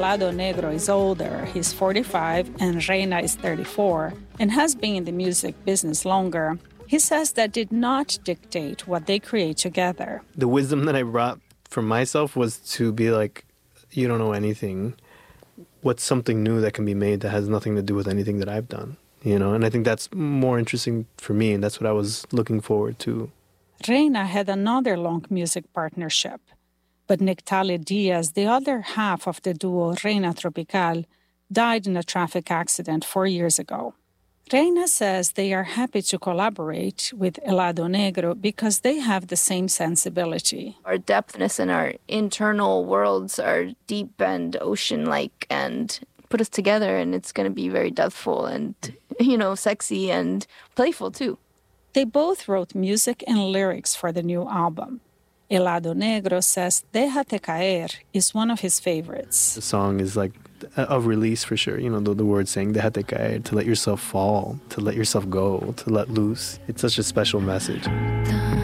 Helado Negro is older, he's 45, and Reina is 34, and has been in the music business longer, he says that did not dictate what they create together. The wisdom that I brought from myself was to be like, you don't know anything. What's something new that can be made that has nothing to do with anything that I've done? You know, and I think that's more interesting for me, and that's what I was looking forward to. Reina had another long music partnership, but Nictalia Diaz, the other half of the duo Reina Tropical, died in a traffic accident 4 years ago. Reina says they are happy to collaborate with Helado Negro because they have the same sensibility. Our depthness and our internal worlds are deep and ocean-like and put us together, and it's going to be very depthful and, sexy and playful too. They both wrote music and lyrics for the new album. Helado Negro says Déjate Caer is one of his favorites. The song is like a release for sure. The word saying Déjate Caer, to let yourself fall, to let yourself go, to let loose. It's such a special message.